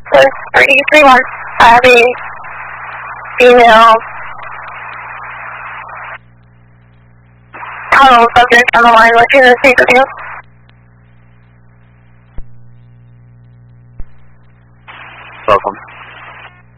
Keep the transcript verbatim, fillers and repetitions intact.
was three three one. I have a female tunnel subject on the line. What's your speak with you? Welcome.